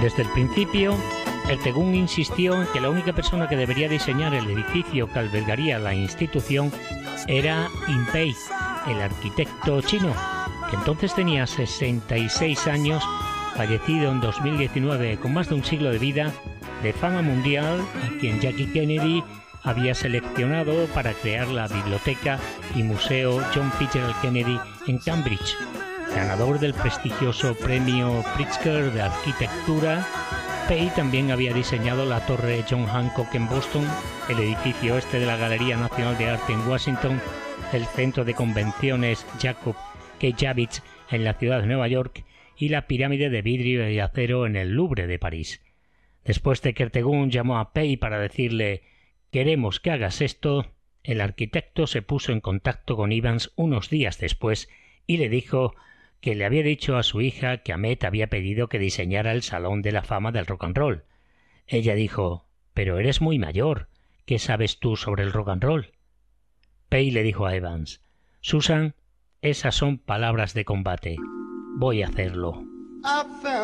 Desde el principio, Ertegun insistió en que la única persona que debería diseñar el edificio que albergaría la institución era In Pei, el arquitecto chino, que entonces tenía 66 años, fallecido en 2019 con más de un siglo de vida, de fama mundial, a quien Jackie Kennedy había seleccionado para crear la biblioteca y museo John Fitzgerald Kennedy en Cambridge. Ganador del prestigioso premio Pritzker de arquitectura, Pei también había diseñado la torre John Hancock en Boston, el edificio este de la Galería Nacional de Arte en Washington, el centro de convenciones Jacob K. Javits en la ciudad de Nueva York y la pirámide de vidrio y acero en el Louvre de París. Después de que Ertegun llamó a Pei para decirle «Queremos que hagas esto», el arquitecto se puso en contacto con Evans unos días después y le dijo que le había dicho a su hija que Ahmet había pedido que diseñara el Salón de la Fama del Rock and Roll. Ella dijo «Pero eres muy mayor, ¿qué sabes tú sobre el rock and roll?». Pei le dijo a Evans «Susan, esas son palabras de combate. Voy a hacerlo».